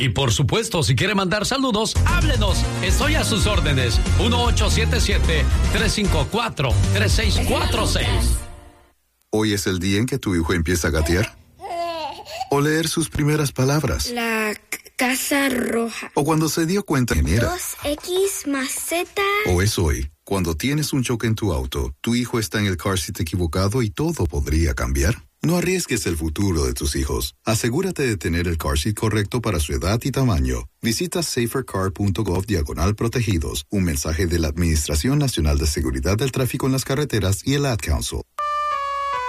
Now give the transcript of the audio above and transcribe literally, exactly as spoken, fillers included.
Y por supuesto, si quiere mandar saludos, háblenos. Estoy a sus órdenes. uno ocho siete siete, tres cinco cuatro, tres seis cuatro seis. Hoy es el día en que tu hijo empieza a gatear. O leer sus primeras palabras. La casa roja. O cuando se dio cuenta quién era. dos equis más Z. O es hoy, cuando tienes un choque en tu auto, tu hijo está en el car seat equivocado y todo podría cambiar. No arriesgues el futuro de tus hijos. Asegúrate de tener el car seat correcto para su edad y tamaño. Visita safercar.gov diagonal protegidos. Un mensaje de la Administración Nacional de Seguridad del Tráfico en las Carreteras y el Ad Council.